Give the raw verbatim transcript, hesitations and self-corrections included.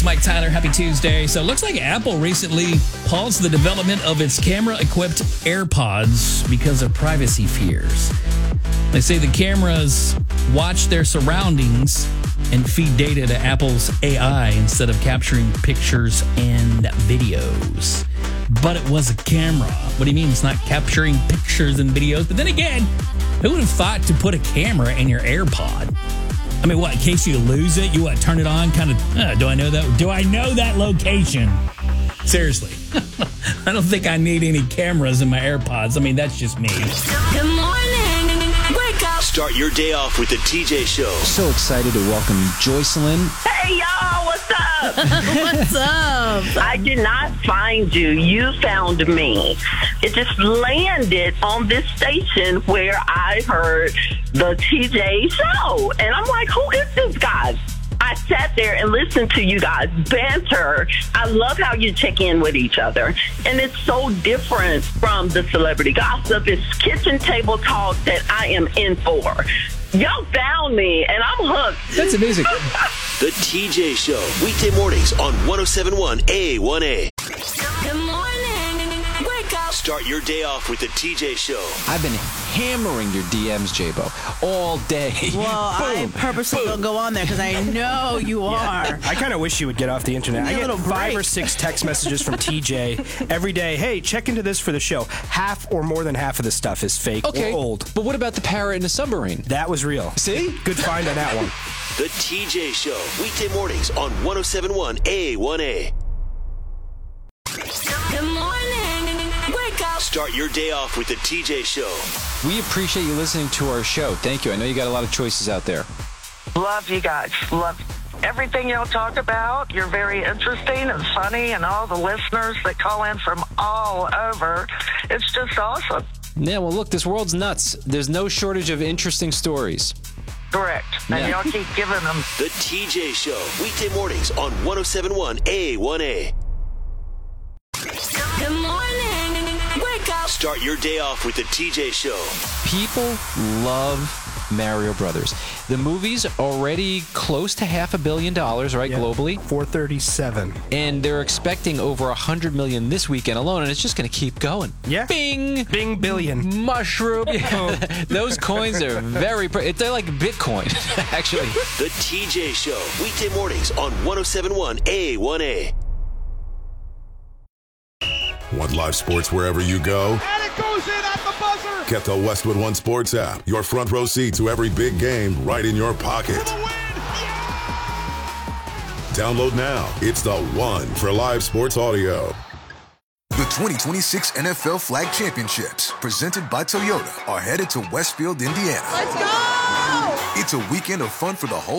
Mike Tyler. Happy Tuesday. So it looks like Apple recently paused the development of its camera-equipped AirPods because of privacy fears. They say the cameras watch their surroundings and feed data to Apple's A I instead of capturing pictures and videos. But it was a camera. What do you mean it's not capturing pictures and videos? But then again, who would have thought to put a camera in your AirPod? I mean, what, in case you lose it, you what, turn it on, kind of, uh, do I know that? Do I know that location? Seriously. I don't think I need any cameras in my AirPods. I mean, that's just me. Good morning. Wake up. Start your day off with the T J Show. So excited to welcome Joycelyn. Hey, y'all, what's up? What's up? I did not find you. You found me. It just landed on this station where I heard the T J Show. And I'm like, who is this guy? I sat there and listened to you guys banter. I love how you check in with each other. And it's so different from the celebrity gossip. It's kitchen table talk that I am in for. Y'all found me, and I'm hooked. That's amazing. The T J Show, weekday mornings on one oh seven point one A one A. Good morning. Wake up. Start your day off with the T J Show. I've been hammering your D Ms, J-Bo, all day. Well, I Boom, purposely boom. don't go on there because I know you are. I kind of wish you would get off the internet. Give me I a get little five break. or six text messages from T J every day. Hey, check into this for the show. Half or more than half of the stuff is fake Okay, or old. but what about the parrot in the submarine? That was real. See? Good find on that one. The T J Show, weekday mornings on one oh seven point one A one A. Good morning. Wake up. Start your day off with the T J Show. We appreciate you listening to our show. Thank you. I know you got a lot of choices out there. Love you guys. Love everything y'all talk about. You're very interesting and funny, and all the listeners that call in from all over. It's just awesome. Yeah, well, look, this world's nuts. There's no shortage of interesting stories. Correct. And Yeah. y'all keep giving them. The T J Show, weekday mornings on one oh seven point one A one A. Good morning. Wake up. Start your day off with the T J Show. People love Mario Brothers. The movie's already close to half a billion dollars, right, Yeah. globally? four thirty-seven. And they're expecting over one hundred million this weekend alone, and it's just going to keep going. Yeah. Bing! Bing billion. Mushroom. Yeah. Those coins are very... Pre- they're like Bitcoin, actually. The T J Show, weekday mornings on one oh seven point one A one A. Want live sports wherever you go? And it goes in at the buzzer. Get the Westwood One Sports app. Your front row seat to every big game right in your pocket. For the win. Download now. It's the one for live sports audio. The twenty twenty-six N F L Flag Championships, presented by Toyota, are headed to Westfield, Indiana. Let's go! It's a weekend of fun for the whole